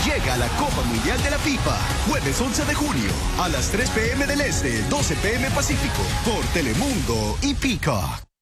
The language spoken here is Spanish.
Llega la Copa Mundial de la FIFA, jueves 11 de junio, a las 3 p.m. del Este, 12 p.m. Pacífico, por Telemundo y Peacock.